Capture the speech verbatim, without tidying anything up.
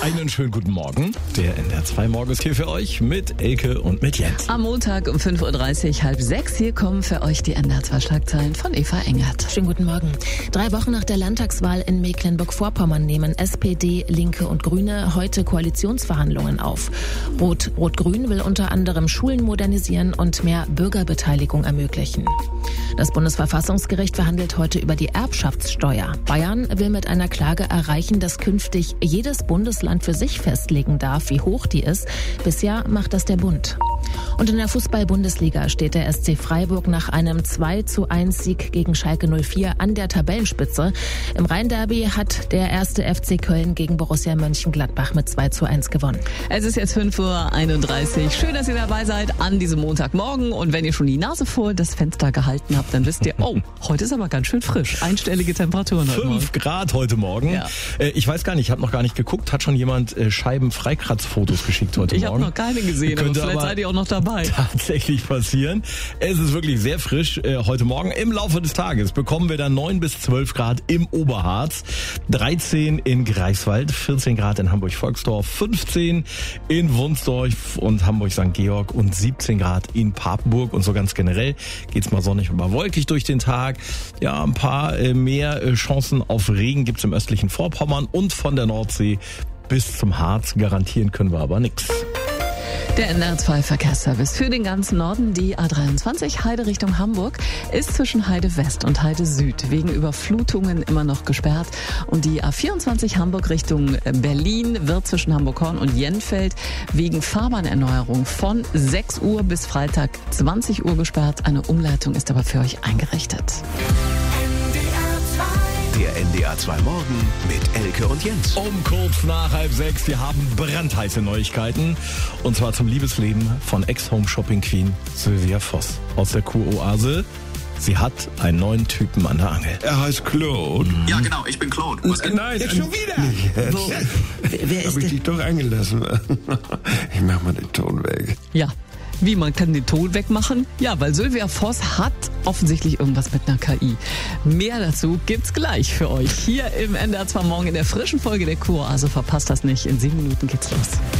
Einen schönen guten Morgen. Der N D R zwei Morgen ist hier für euch mit Elke und mit Jens. Am Montag um fünf Uhr dreißig, halb sechs, hier kommen für euch die N D R zwei Schlagzeilen von Eva Engert. Schönen guten Morgen. Drei Wochen nach der Landtagswahl in Mecklenburg-Vorpommern nehmen S P D, Linke und Grüne heute Koalitionsverhandlungen auf. Rot, Rot-Grün will unter anderem Schulen modernisieren und mehr Bürgerbeteiligung ermöglichen. Das Bundesverfassungsgericht verhandelt heute über die Erbschaftssteuer. Bayern will mit einer Klage erreichen, dass künftig jedes Bundesland für sich festlegen darf, wie hoch die ist. Bisher macht das der Bund. Und in der Fußball-Bundesliga steht der S C Freiburg nach einem zwei zu eins Sieg gegen Schalke null vier an der Tabellenspitze. Im Rhein-Derby hat der erste F C Köln gegen Borussia Mönchengladbach mit zwei zu eins gewonnen. Es ist jetzt fünf Uhr einunddreißig. Schön, dass ihr dabei seid an diesem Montagmorgen. Und wenn ihr schon die Nase vor das Fenster gehalten habt, dann wisst ihr, oh, heute ist aber ganz schön frisch. Einstellige Temperaturen heute Morgen. Fünf Grad heute Morgen. Ja. Äh, ich weiß gar nicht, ich habe noch gar nicht geguckt. Hat schon jemand äh, Scheibenfreikratzfotos geschickt heute Ich Morgen? habe noch keine gesehen, aber vielleicht seid ihr auch noch dabei. Tatsächlich passieren. Es ist wirklich sehr frisch äh, heute Morgen. Im Laufe des Tages bekommen wir dann neun bis zwölf Grad im Oberharz, dreizehn in Greifswald, vierzehn Grad in Hamburg-Volksdorf, fünfzehn in Wunsdorf und Hamburg-Sankt Georg und siebzehn Grad in Papenburg. Und so ganz generell geht's mal sonnig und mal wolkig durch den Tag. Ja, ein paar äh, mehr äh, Chancen auf Regen gibt's im östlichen Vorpommern und von der Nordsee bis zum Harz. Garantieren können wir aber nichts. Der N D R zwei Verkehrsservice für den ganzen Norden, die A dreiundzwanzig Heide Richtung Hamburg, ist zwischen Heide West und Heide Süd wegen Überflutungen immer noch gesperrt. Und die A vierundzwanzig Hamburg Richtung Berlin wird zwischen Hamburg-Horn und Jenfeld wegen Fahrbahnerneuerung von sechs Uhr bis Freitag zwanzig Uhr gesperrt. Eine Umleitung ist aber für euch eingerichtet. Der N D R zwei Morgen mit Elke und Jens. Um kurz nach halb sechs, wir haben brandheiße Neuigkeiten. Und zwar zum Liebesleben von Ex-Home-Shopping-Queen Sylvia Voss aus der Kuroase. Sie hat einen neuen Typen an der Angel. Er heißt Claude. Mhm. Ja, genau, ich bin Claude. Was Äh, Nein, jetzt äh, schon wieder? Nicht jetzt. Wo? Wer ist Hab ich denn? dich doch eingelassen. Ich mach mal den Ton weg. Ja, wie, man kann den Ton wegmachen? Ja, weil Sylvia Voss hat offensichtlich irgendwas mit einer K I. Mehr dazu gibt's gleich für euch hier im N D R zwei Morgen in der frischen Folge der Kuroase. Verpasst das nicht. In sieben Minuten geht's los.